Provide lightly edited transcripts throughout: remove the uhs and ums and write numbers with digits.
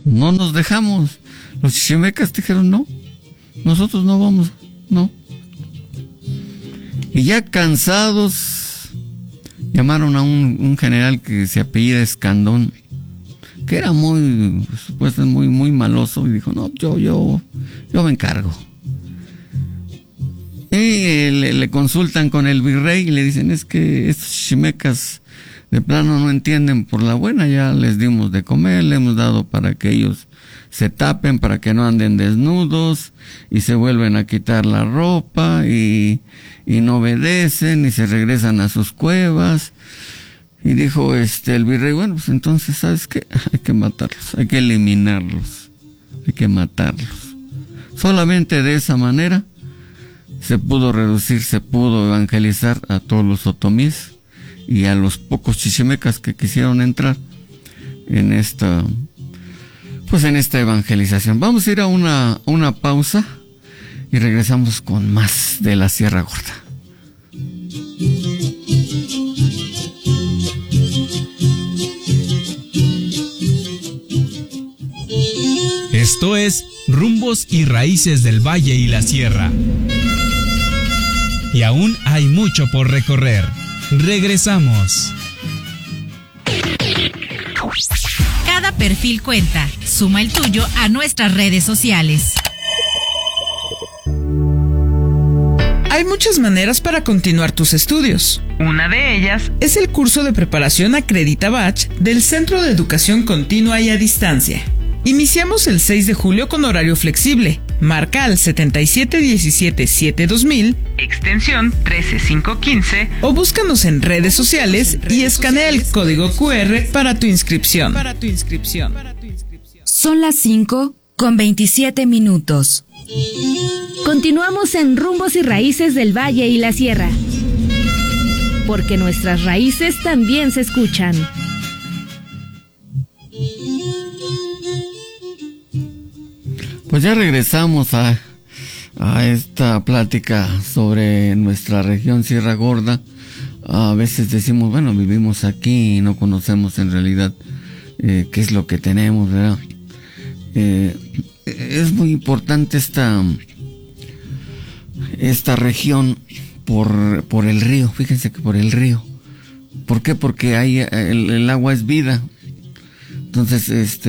no nos dejamos. Los chichimecas dijeron, no, nosotros no vamos, no. Y ya cansados, llamaron a un general que se apellida Escandón, que era muy, pues, muy maloso, y dijo, no, yo me encargo. Y le consultan con el virrey y le dicen, es que estos chichimecas de plano no entienden por la buena, ya les dimos de comer, le hemos dado para que ellos se tapen, para que no anden desnudos, y se vuelven a quitar la ropa, y no obedecen, y se regresan a sus cuevas. Y dijo el virrey, bueno, pues entonces, ¿sabes qué? Hay que matarlos, hay que eliminarlos, hay que matarlos. Solamente de esa manera se pudo reducir, se pudo evangelizar a todos los otomíes y a los pocos chichimecas que quisieron entrar en esta evangelización. Vamos a ir a una pausa y regresamos con más de la Sierra Gorda. Esto es Rumbos y Raíces del Valle y la Sierra. Y aún hay mucho por recorrer. Regresamos. Cada perfil cuenta. Suma el tuyo a nuestras redes sociales. Hay muchas maneras para continuar tus estudios. Una de ellas es el curso de preparación Acredita Bach del Centro de Educación Continua y a Distancia. Iniciamos el 6 de julio con horario flexible. Marca al 7717-2000, extensión 13515, o búscanos en redes sociales y escanea el código QR para tu inscripción. Son las 5:27. Continuamos en Rumbos y Raíces del Valle y la Sierra, porque nuestras raíces también se escuchan. Pues ya regresamos a esta plática sobre nuestra región Sierra Gorda. A veces decimos, bueno, vivimos aquí y no conocemos en realidad qué es lo que tenemos, ¿verdad? Es muy importante esta región por el río. Fíjense que por el río. ¿Por qué? Porque ahí el agua es vida. Entonces,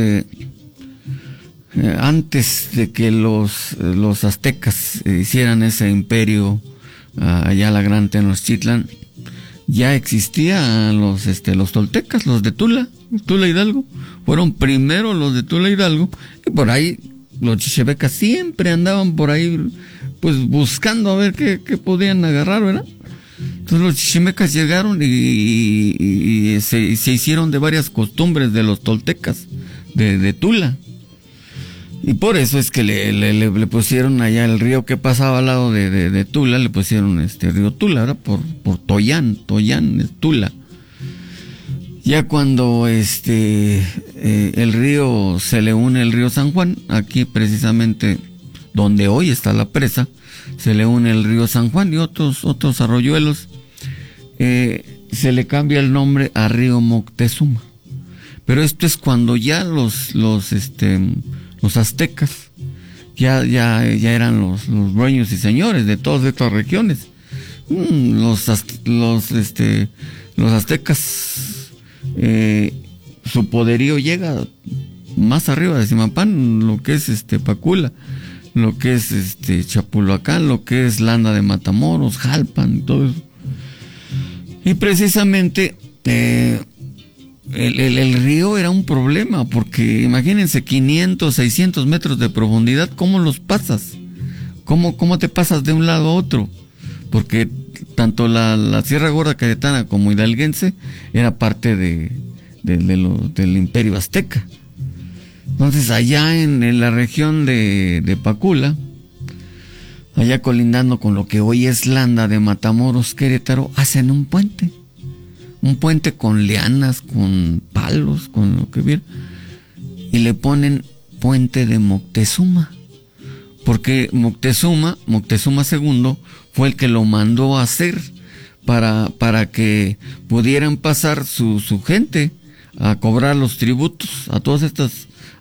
antes de que los aztecas hicieran ese imperio allá la Gran Tenochtitlan, ya existían los toltecas, los de Tula Hidalgo. Fueron primero los de Tula Hidalgo, y por ahí los chichimecas siempre andaban por ahí, pues buscando a ver qué podían agarrar, ¿verdad? Entonces los chichimecas llegaron y se hicieron de varias costumbres de los toltecas de Tula. Y por eso es que le pusieron allá el río que pasaba al lado de Tula, le pusieron río Tula, ¿verdad? Por Toyán es Tula. Ya cuando el río se le une el río San Juan, aquí precisamente donde hoy está la presa, se le une el río San Juan y otros arroyuelos, se le cambia el nombre a río Moctezuma. Pero esto es cuando ya los aztecas ya eran los dueños y señores de todas estas regiones. Los aztecas, su poderío llega más arriba de Zimapán, lo que es Pacula, lo que es Chapulhuacán, lo que es Landa de Matamoros, Jalpan, todo eso. Y precisamente el río era un problema, porque imagínense 500, 600 metros de profundidad, ¿cómo los pasas? ¿Cómo te pasas de un lado a otro? Porque tanto la Sierra Gorda Cayetana como hidalguense era parte del Imperio Azteca. Entonces allá en la región de Pacula, allá colindando con lo que hoy es Landa de Matamoros, Querétaro, hacen un puente con lianas, con palos, con lo que vieron, y le ponen Puente de Moctezuma, porque Moctezuma II fue el que lo mandó a hacer para que pudieran pasar su gente a cobrar los tributos a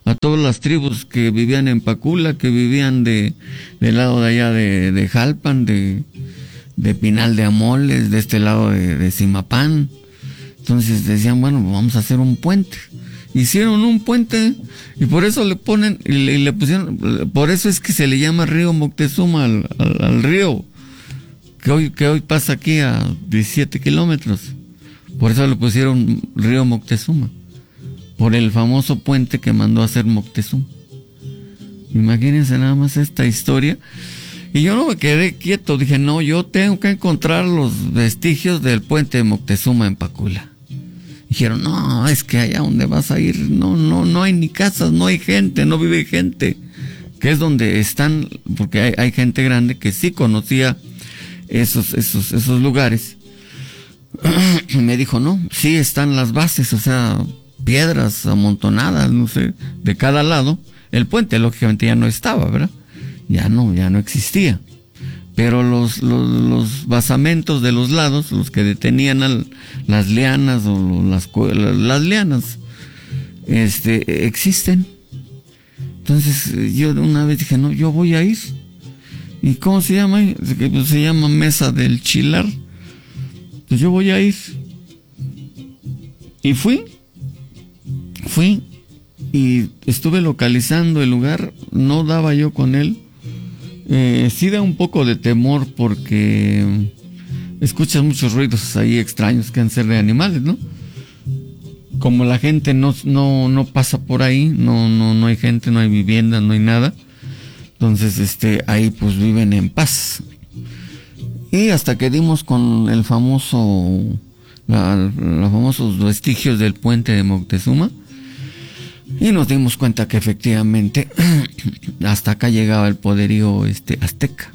a todas las tribus que vivían en Pacula, que vivían del lado de allá de Jalpan, de Pinal de Amoles, de este lado de Zimapán. Entonces decían, bueno, vamos a hacer un puente. Hicieron un puente y por eso le ponen, y le pusieron, por eso es que se le llama río Moctezuma al río que hoy pasa aquí a 17 kilómetros. Por eso le pusieron río Moctezuma, por el famoso puente que mandó a hacer Moctezuma. Imagínense nada más esta historia. Y yo no me quedé quieto, dije, no, yo tengo que encontrar los vestigios del puente de Moctezuma en Pacula. Dijeron, no, es que allá donde vas a ir, no hay ni casas, no hay gente, no vive gente. Que es donde están, porque hay gente grande que sí conocía esos lugares. Me dijo, no, sí están las bases, o sea, piedras amontonadas, no sé, de cada lado. El puente, lógicamente, ya no estaba, ¿verdad? Ya no existía. Pero los basamentos de los lados, los que detenían las lianas o las lianas, existen. Entonces yo una vez dije, no, yo voy a ir. ¿Y cómo se llama? Pues se llama Mesa del Chilar. Pues yo voy a ir. Y fui y estuve localizando el lugar, no daba yo con él. Sí da un poco de temor porque escuchas muchos ruidos ahí extraños que han de ser de animales, ¿no? Como la gente no pasa por ahí, no hay gente, no hay vivienda, no hay nada. Entonces, ahí pues viven en paz. Y hasta que dimos con los famosos vestigios del puente de Moctezuma, y nos dimos cuenta que efectivamente hasta acá llegaba el poderío azteca.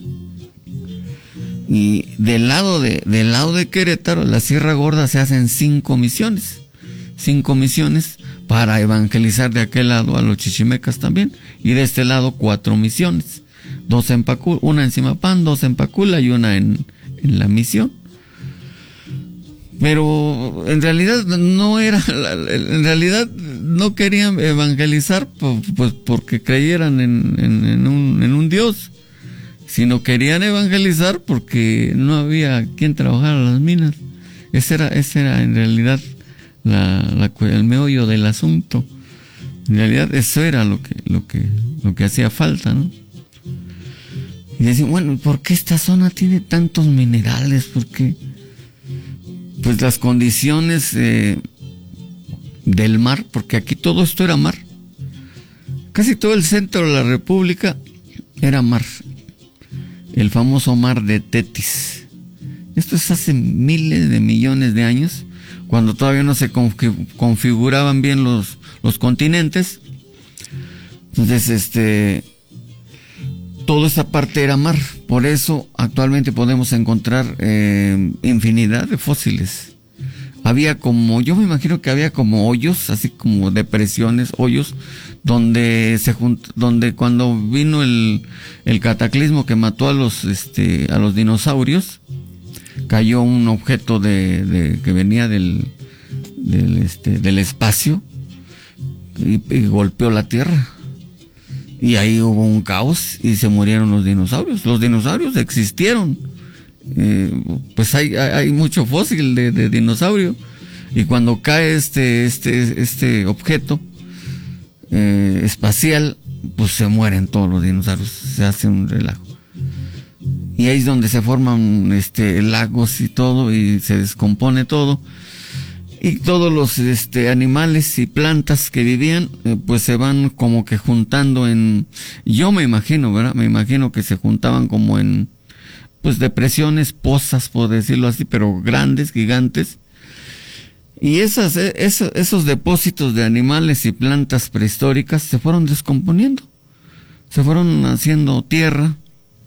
Y del lado de Querétaro, la Sierra Gorda, se hacen 5 misiones para evangelizar de aquel lado a los chichimecas también, y de este lado 4 misiones, 2 en Pacula, una en Zimapán, 2 en Pacula y una en la misión. Pero en realidad no querían evangelizar pues porque creyeran en un Dios, sino querían evangelizar porque no había quien trabajara las minas. Ese era en realidad el meollo del asunto. En realidad eso era lo que hacía falta, ¿no? Y decían, bueno, ¿por qué esta zona tiene tantos minerales? ¿Por qué? Pues las condiciones del mar, porque aquí todo esto era mar. Casi todo el centro de la República era mar. El famoso mar de Tetis. Esto es hace miles de millones de años, cuando todavía no se configuraban bien los continentes. Entonces, toda esa parte era mar. Por eso actualmente podemos encontrar infinidad de fósiles. Yo me imagino que había como hoyos, así como depresiones, hoyos, donde cuando vino el cataclismo que mató a los dinosaurios, cayó un objeto que venía del espacio y golpeó la Tierra. Y ahí hubo un caos y se murieron los dinosaurios. Los dinosaurios existieron. Pues hay mucho fósil de dinosaurio. Y cuando cae este objeto espacial, pues se mueren todos los dinosaurios. Se hace un relajo. Y ahí es donde se forman lagos y todo, y se descompone todo. Y todos los animales y plantas que vivían, pues se van como que juntando yo me imagino, ¿verdad? Me imagino que se juntaban como en, pues, depresiones, pozas, por decirlo así, pero grandes, gigantes. Y esos depósitos de animales y plantas prehistóricas se fueron descomponiendo. Se fueron haciendo tierra.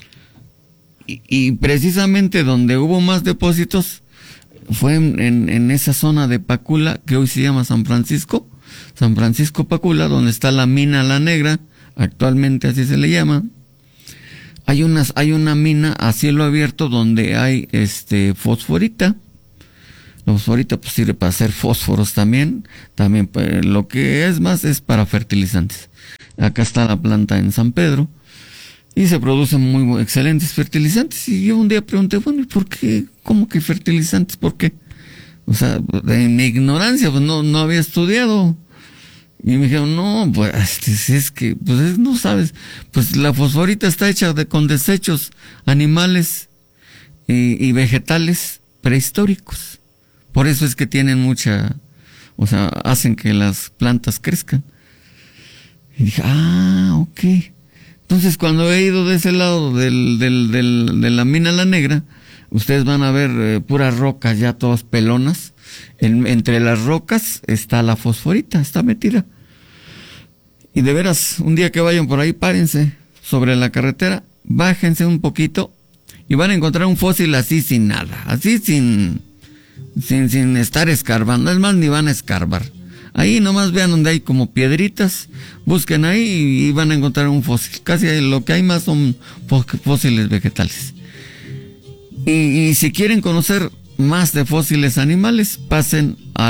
Y precisamente donde hubo más depósitos fue en esa zona de Pacula, que hoy se llama San Francisco Pacula, donde está la mina La Negra, actualmente así se le llama. Hay una mina a cielo abierto donde hay fosforita. La fosforita pues sirve para hacer fósforos también pues, lo que es más es para fertilizantes. Acá está la planta en San Pedro. Y se producen excelentes fertilizantes. Y yo un día pregunté, bueno, ¿y por qué? ¿Cómo que fertilizantes? ¿Por qué? O sea, en mi ignorancia, pues no había estudiado. Y me dijeron, no, pues es que, pues no sabes. Pues la fosforita está hecha con desechos animales y vegetales prehistóricos. Por eso es que tienen hacen que las plantas crezcan. Y dije, ok. Entonces, cuando he ido de ese lado de la mina La Negra, ustedes van a ver puras rocas ya todas pelonas. Entre las rocas está la fosforita, está metida. Y de veras, un día que vayan por ahí, párense sobre la carretera, bájense un poquito y van a encontrar un fósil así sin nada, así sin estar escarbando. Es más, ni van a escarbar. Ahí nomás vean donde hay como piedritas, busquen ahí y van a encontrar un fósil. Casi lo que hay más son fósiles vegetales. Y si quieren conocer más de fósiles animales, pasen a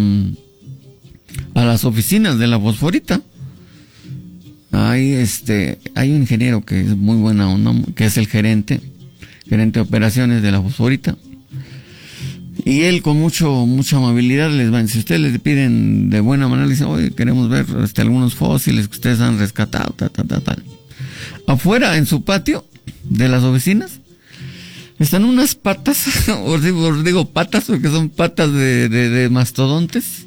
las oficinas de la fosforita. Hay un ingeniero que es muy buena onda, que es el gerente de operaciones de la fosforita. Y él con mucha amabilidad les va a decir, si ustedes les piden de buena manera, les dicen, oye, queremos ver algunos fósiles que ustedes han rescatado, tal. Afuera, en su patio de las oficinas, están unas patas, os digo patas porque son patas de mastodontes.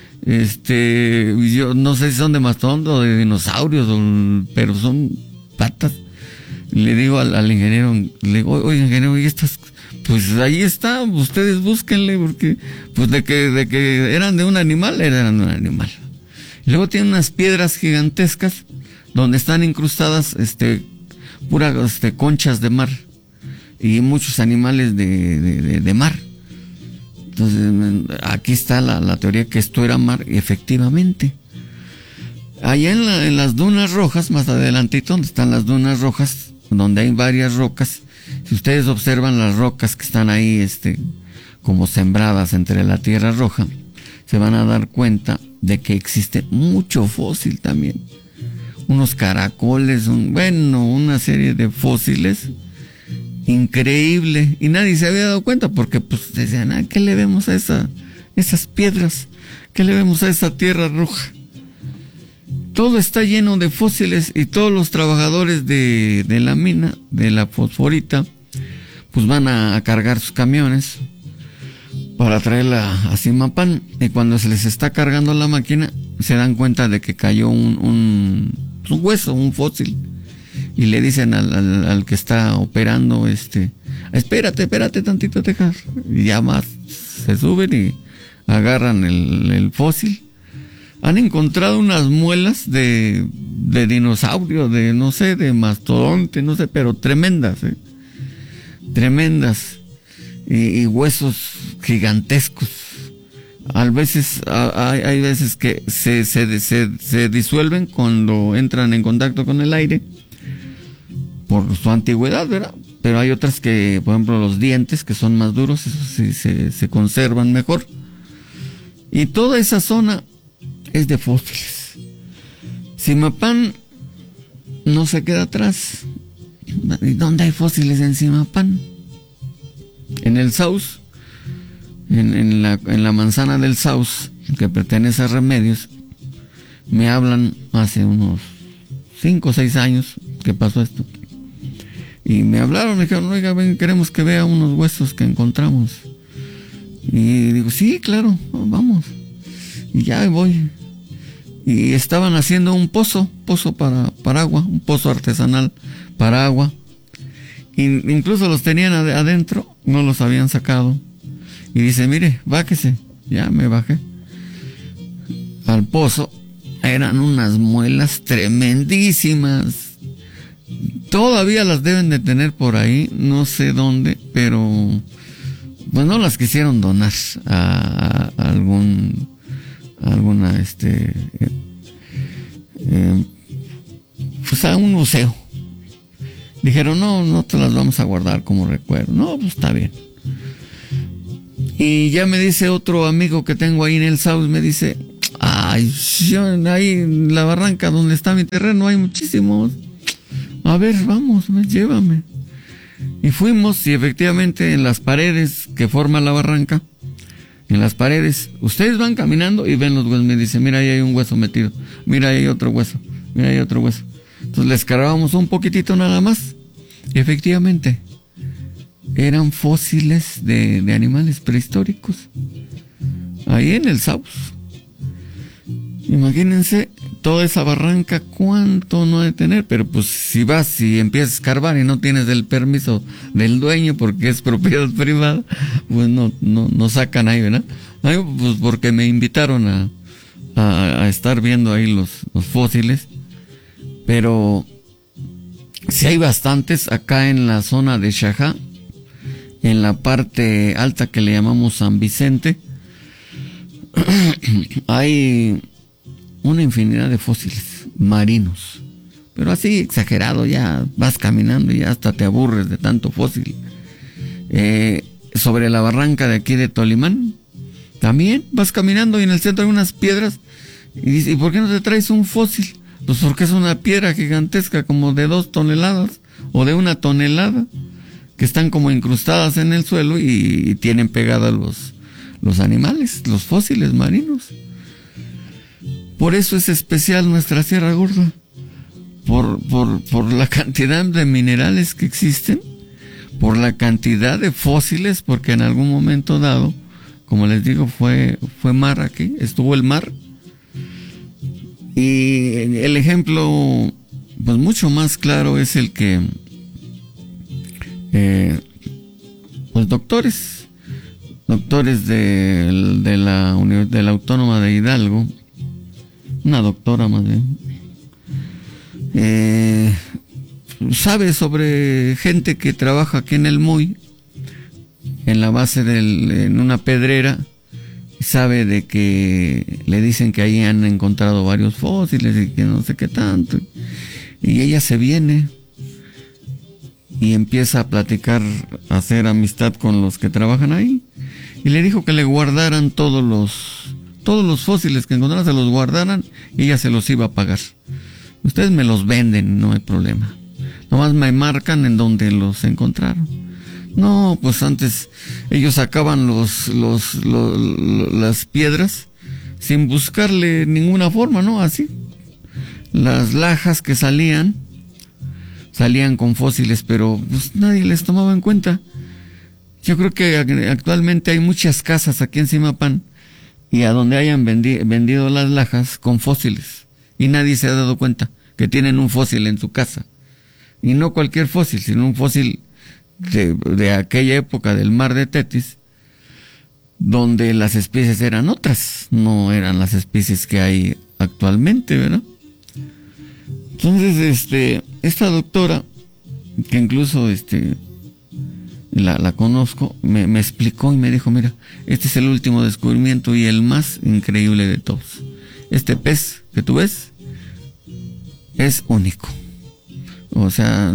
Yo no sé si son de mastodontes o de dinosaurios, pero son patas. Le digo al ingeniero, oye ingeniero, ¿y estas? Pues ahí está, ustedes búsquenle, porque pues de que eran de un animal, eran de un animal. Y luego tienen unas piedras gigantescas donde están incrustadas puras conchas de mar y muchos animales de mar. Entonces aquí está la teoría que esto era mar, y efectivamente allá en las dunas rojas, más adelantito donde están las dunas rojas, donde hay varias rocas. Si ustedes observan las rocas que están ahí, como sembradas entre la tierra roja, se van a dar cuenta de que existe mucho fósil también. Unos caracoles, una serie de fósiles increíble. Y nadie se había dado cuenta porque pues decían, ¿qué le vemos a esas piedras? ¿Qué le vemos a esa tierra roja? Todo está lleno de fósiles y todos los trabajadores de la mina, de la fosforita, pues van a cargar sus camiones para traerla a Zimapán. Y cuando se les está cargando la máquina, se dan cuenta de que cayó un hueso, un fósil. Y le dicen al que está operando, espérate tantito, deja. Y ya más se suben y agarran el fósil. Han encontrado unas muelas de dinosaurio, de mastodonte, pero tremendas, tremendas, y huesos gigantescos. Hay veces que se disuelven cuando entran en contacto con el aire por su antigüedad, ¿verdad? Pero hay otras que, por ejemplo, los dientes, que son más duros, esos sí se conservan mejor. Y toda esa zona es de fósiles. Zimapán no se queda atrás. ¿Y dónde hay fósiles en Zimapán? En el Saus, en la manzana del Saus, que pertenece a Remedios, me hablan hace unos 5 o 6 años que pasó esto. Y me hablaron, me dijeron, oiga, ven, queremos que vea unos huesos que encontramos. Y digo, sí, claro, vamos. Y ya voy. Y estaban haciendo un pozo para agua, un pozo artesanal para agua. Y incluso los tenían adentro, no los habían sacado. Y dice, mire, bájese. Ya me bajé al pozo. Eran unas muelas tremendísimas. Todavía las deben de tener por ahí, no sé dónde, pero pues no las quisieron donar a pues a un museo. Dijeron, no te las vamos a guardar como recuerdo. No, pues está bien. Y ya me dice otro amigo que tengo ahí en el Saus, me dice, Ay, ahí en la barranca donde está mi terreno hay muchísimos. A ver, vamos, llévame. Y fuimos, y efectivamente en las paredes que forman la barranca, en las paredes, ustedes van caminando y ven los huesos. Me dice, mira, ahí hay un hueso metido, mira, ahí hay otro hueso, mira, ahí hay otro hueso. Entonces les cargábamos un poquitito nada más. Y efectivamente, eran fósiles de animales prehistóricos. Ahí en el Saus. Imagínense toda esa barranca, cuánto no ha de tener, pero pues si vas y empiezas a escarbar y no tienes el permiso del dueño porque es propiedad privada, pues no sacan ahí, ¿verdad? Ahí, pues porque me invitaron a estar viendo ahí los fósiles, pero sí hay bastantes acá en la zona de Xajá, en la parte alta que le llamamos San Vicente. Hay una infinidad de fósiles marinos, pero así exagerado, ya vas caminando y ya hasta te aburres de tanto fósil. Sobre la barranca de aquí de Tolimán, también vas caminando y en el centro hay unas piedras y dices, ¿y por qué no te traes un fósil? Pues porque es una piedra gigantesca como de 2 toneladas o de 1 tonelada, que están como incrustadas en el suelo y tienen pegadas los animales, los fósiles marinos. Por eso es especial nuestra Sierra Gorda, por la cantidad de minerales que existen, por la cantidad de fósiles, porque en algún momento dado, como les digo, fue mar aquí, estuvo el mar. Y el ejemplo, pues mucho más claro es el que pues doctores de la Autónoma de Hidalgo, una doctora más bien, sabe sobre gente que trabaja aquí en el Muy, en la base en una pedrera, sabe de que le dicen que ahí han encontrado varios fósiles y que no sé qué tanto, y ella se viene y empieza a platicar, a hacer amistad con los que trabajan ahí, y le dijo que le guardaran todos los fósiles que encontraran, se los guardaran y ella se los iba a pagar. Ustedes me los venden, no hay problema. Nomás me marcan en donde los encontraron. No, pues antes ellos sacaban las piedras sin buscarle ninguna forma, ¿no? Así. Las lajas que salían con fósiles, pero pues nadie les tomaba en cuenta. Yo creo que actualmente hay muchas casas aquí en Zimapán y a donde hayan vendido las lajas con fósiles y nadie se ha dado cuenta que tienen un fósil en su casa, y no cualquier fósil, sino un fósil de aquella época del mar de Tetis, donde las especies eran otras, no eran las especies que hay actualmente, ¿verdad? Entonces, esta doctora, que incluso la conozco, me explicó y me dijo, mira, este es el último descubrimiento y el más increíble de todos. Este pez que tú ves es único. O sea,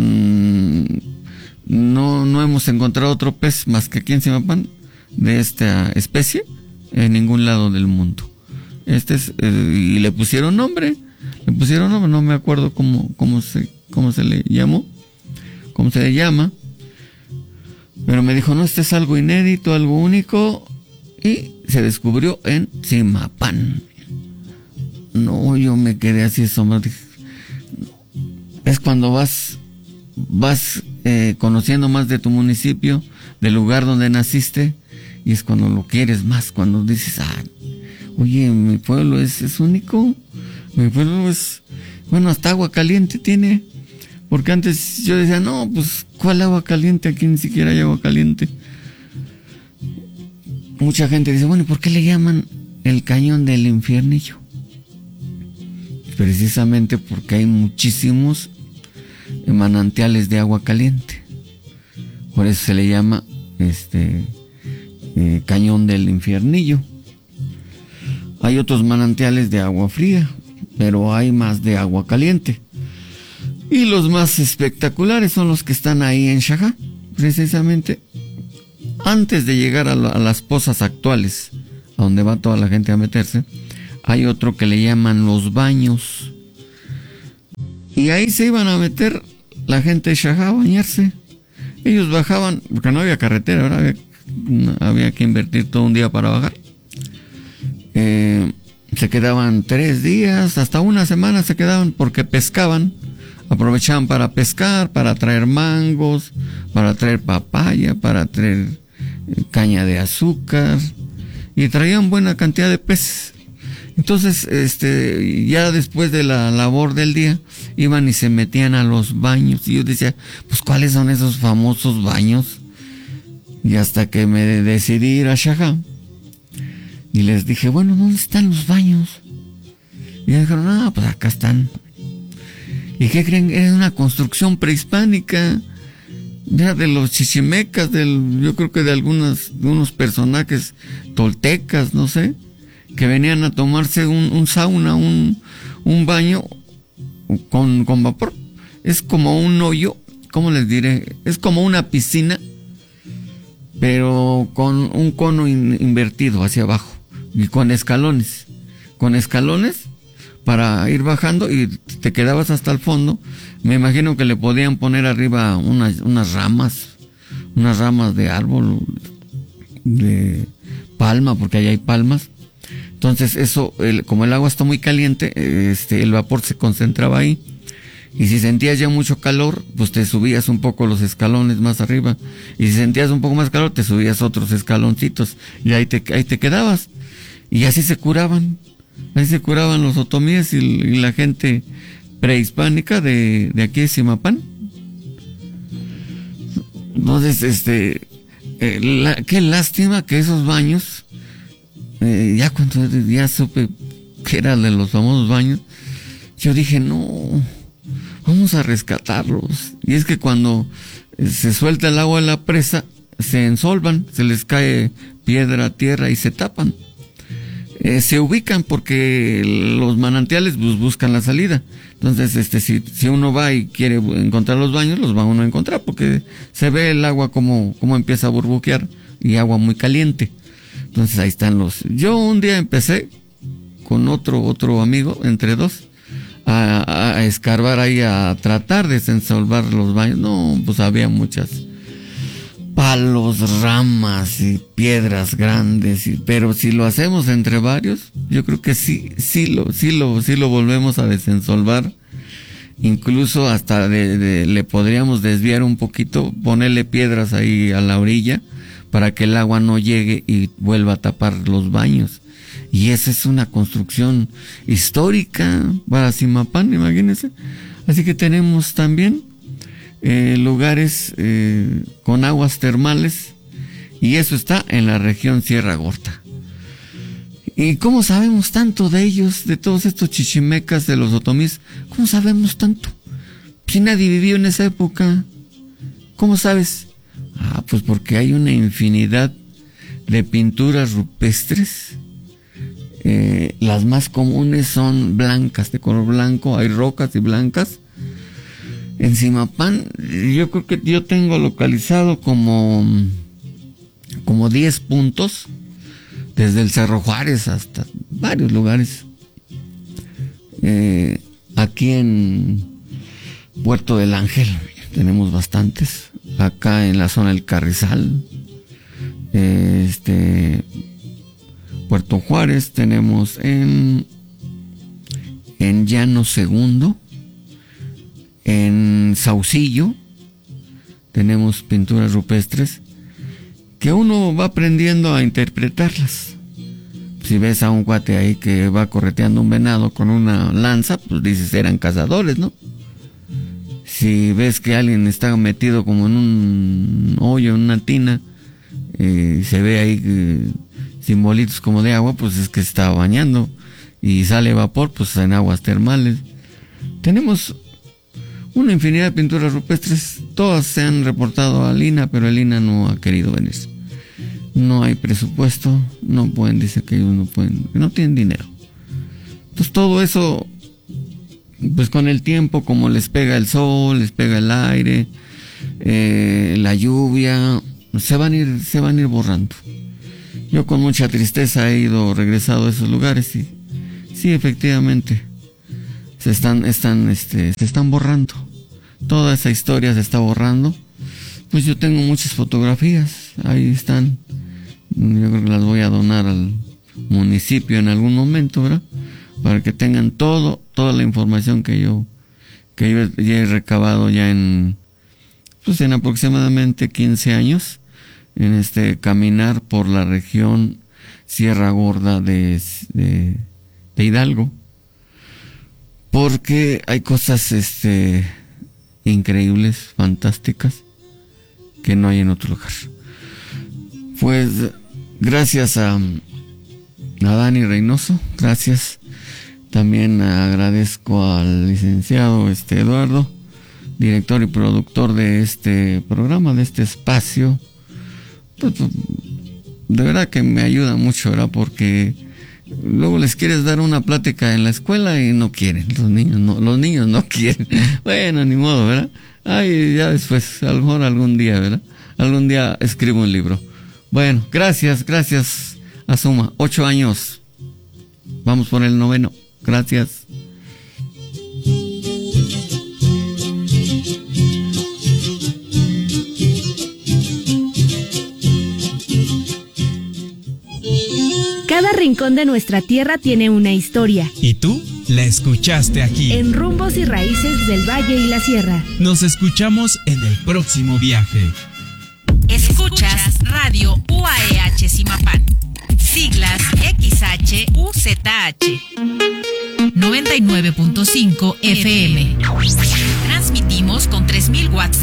no hemos encontrado otro pez más que aquí en Zimapán de esta especie en ningún lado del mundo. Y le pusieron nombre, no me acuerdo cómo se le llamó, cómo se le llama. Pero me dijo, no, este es algo inédito, algo único, y se descubrió en Zimapán. No, yo me quedé así asombrado. Es cuando vas conociendo más de tu municipio, del lugar donde naciste, y es cuando lo quieres más, cuando dices, oye, mi pueblo es único, mi pueblo es, bueno, hasta agua caliente tiene. Porque antes yo decía, no, pues, ¿cuál agua caliente? Aquí ni siquiera hay agua caliente. Mucha gente dice, bueno, ¿y por qué le llaman el cañón del Infiernillo? Precisamente porque hay muchísimos manantiales de agua caliente. Por eso se le llama cañón del Infiernillo. Hay otros manantiales de agua fría, pero hay más de agua caliente. Y los más espectaculares son los que están ahí en Xajá, precisamente antes de llegar a las pozas actuales, a donde va toda la gente a meterse. hay otro que le llaman Los Baños. Y ahí se iban a meter la gente de Xajá a bañarse. Ellos bajaban, porque no había carretera, ahora había que invertir todo un día para bajar. Se quedaban 3 días, hasta una semana se quedaban, porque pescaban. Aprovechaban para pescar, para traer mangos, para traer papaya, para traer caña de azúcar, y traían buena cantidad de peces. Entonces, ya después de la labor del día, iban y se metían a los baños. Y yo decía, pues, ¿cuáles son esos famosos baños? Y hasta que me decidí ir a Xajá, y les dije, bueno, ¿dónde están los baños? Y me dijeron, pues acá están. ¿Y qué creen? Es una construcción prehispánica, ya de los chichimecas, yo creo que de unos personajes toltecas, no sé, que venían a tomarse un sauna, un baño con vapor. Es como un hoyo, ¿cómo les diré? Es como una piscina, pero con un cono invertido hacia abajo y con escalones para ir bajando, y te quedabas hasta el fondo. Me imagino que le podían poner arriba unas ramas de árbol, de palma, porque allá hay palmas. Entonces eso, como el agua está muy caliente, el vapor se concentraba ahí, y si sentías ya mucho calor, pues te subías un poco los escalones más arriba, y si sentías un poco más calor, te subías otros escaloncitos, y ahí te quedabas, y así se curaban. Ahí se curaban los otomíes y la gente prehispánica de aquí de Zimapán. Entonces, qué lástima que esos baños, ya cuando ya supe que eran de los famosos baños, yo dije, no, vamos a rescatarlos. Y es que cuando se suelta el agua de la presa, se ensolvan, se les cae piedra, tierra y se tapan. Se ubican porque los manantiales pues buscan la salida. Entonces, si uno va y quiere encontrar los baños, los va uno a encontrar, porque se ve el agua como empieza a burbujear, y agua muy caliente. Entonces ahí están yo un día empecé con otro amigo, entre dos, a escarbar ahí, a tratar de desensolvar los baños. No, pues había muchas palos, ramas y piedras grandes, pero si lo hacemos entre varios, yo creo que sí lo volvemos a desensolvar. Incluso hasta le podríamos desviar un poquito, ponerle piedras ahí a la orilla para que el agua no llegue y vuelva a tapar los baños. Y esa es una construcción histórica para Zimapán, imagínense. Así que tenemos también lugares con aguas termales, y eso está en la región Sierra Gorda. ¿Y cómo sabemos tanto de ellos, de todos estos chichimecas de los otomíes? ¿Cómo sabemos tanto? Si nadie vivió en esa época, ¿cómo sabes? Pues porque hay una infinidad de pinturas rupestres. Las más comunes son blancas, de color blanco, hay rocas y blancas. En Zimapán, yo creo que yo tengo localizado como 10 puntos, desde el Cerro Juárez hasta varios lugares. Aquí en Puerto del Ángel tenemos bastantes. Acá en la zona del Carrizal, Puerto Juárez tenemos en Llano Segundo. En Saucillo tenemos pinturas rupestres que uno va aprendiendo a interpretarlas. Si ves a un cuate ahí que va correteando un venado con una lanza, pues dices, eran cazadores, ¿no? Si ves que alguien está metido como en un hoyo, en una tina, se ve ahí simbolitos como de agua, pues es que se está bañando, y sale vapor, pues en aguas termales. Tenemos una infinidad de pinturas rupestres, todas se han reportado al INAH, pero el INAH no ha querido venir. No hay presupuesto, no pueden, dice que ellos no pueden, que no tienen dinero. Entonces todo eso, pues con el tiempo, como les pega el sol, les pega el aire, la lluvia, se van a ir borrando. Yo con mucha tristeza he regresado a esos lugares, y Sí, efectivamente. Se están borrando. Toda esa historia se está borrando. Pues yo tengo muchas fotografías. Ahí están. Yo creo que las voy a donar al municipio en algún momento, ¿verdad? Para que tengan toda la información que yo ya he recabado ya en aproximadamente 15 años en este caminar por la región Sierra Gorda de Hidalgo, porque hay cosas increíbles, fantásticas, que no hay en otro lugar. Pues gracias a Dani Reynoso, gracias. También agradezco al licenciado Eduardo, director y productor de este programa, de este espacio. Pues, de verdad que me ayuda mucho, ¿verdad? Porque luego les quieres dar una plática en la escuela y no quieren, los niños no quieren. Bueno, ni modo, ¿verdad? Ay, ya después, a lo mejor algún día, ¿verdad? Algún día escribo un libro. Bueno, gracias a Suma, 8 años. Vamos por el 9º. Gracias. Cada rincón de nuestra tierra tiene una historia. ¿Y tú? La escuchaste aquí. En Rumbos y Raíces del Valle y la Sierra. Nos escuchamos en el próximo viaje. Escuchas Radio UAEH Zimapán. Siglas XHUZH. 99.5 FM. Transmitimos con 3000 watts de